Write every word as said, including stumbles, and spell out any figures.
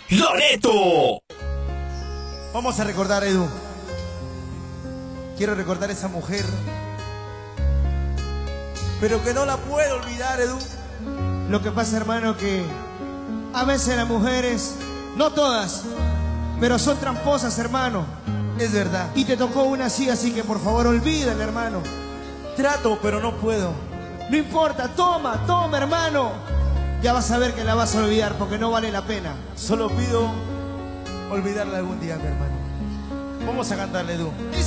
Loreto. Vamos a recordar, Edu. Quiero recordar a esa mujer, pero que no la puedo olvidar, Edu. Lo que pasa, hermano, que a veces las mujeres, no todas, pero son tramposas, hermano. Es verdad. Y te tocó una así, así que por favor olvídala, hermano. Trato, pero no puedo. No importa, toma, toma, hermano. Ya vas a ver que la vas a olvidar porque no vale la pena. Solo pido olvidarla algún día, mi hermano. Vamos a cantarle, Edu.